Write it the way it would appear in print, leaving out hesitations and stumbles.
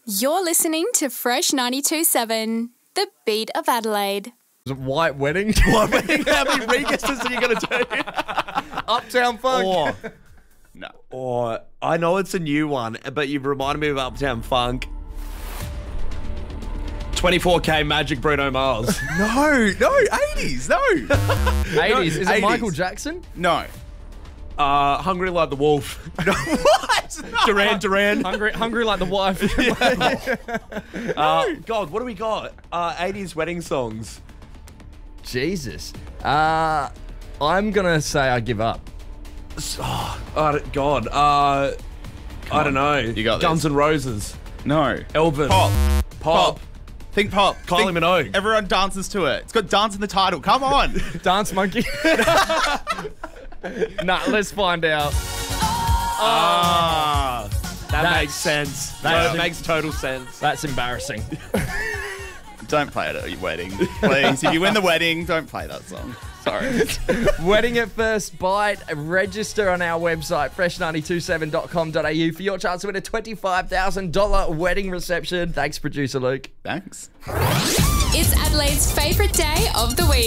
You're listening to Fresh 92.7, the beat of Adelaide. Is it White Wedding? White Wedding? How many re-guesses are you going to do? Uptown Funk? No. Or I know it's a new one, but you've reminded me of Uptown Funk. 24K Magic Bruno Mars. No, 80s, no. 80s. Is it 80s. Michael Jackson? No. Hungry Like the Wolf. No, what? No. Duran. Hungry like the wife. God, what do we got? 80s wedding songs. Jesus. I'm going to say I give up. God. I don't know. You got Guns this. N' Roses. No. Elvis. Pop. Think pop. Kylie Think Minogue. Everyone dances to it. It's got dance in the title. Come on. Dance Monkey? Nah, let's find out. That makes sense. That makes total sense. That's embarrassing. Don't play it at your wedding. Please. If you win the wedding, don't play that song. Sorry. Wedding at First Bite. Register on our website, fresh927.com.au for your chance to win a $25,000 wedding reception. Thanks, producer Luke. Thanks. It's Adelaide's favourite day of the week.